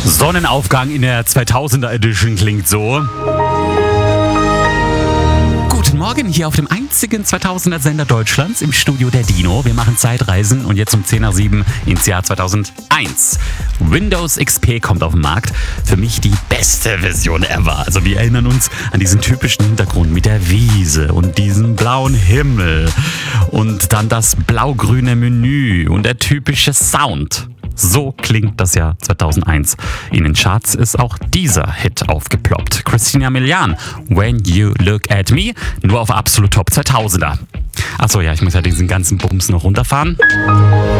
Sonnenaufgang in der 2000er Edition klingt so. Guten Morgen hier auf dem einzigen 2000er Sender Deutschlands im Studio der Dino. Wir machen Zeitreisen und jetzt um 10 nach 7 ins Jahr 2001. Windows XP kommt auf den Markt. Für mich die beste Version ever. Also wir erinnern uns an diesen typischen Hintergrund mit der Wiese und diesem blauen Himmel. Und dann das blau-grüne Menü und der typische Sound. So klingt das Jahr 2001. In den Charts ist auch dieser Hit aufgeploppt. Christina Milian, When You Look At Me, nur auf Absolut Top 2000er. Achso, ja, ich muss ja diesen ganzen Bums noch runterfahren.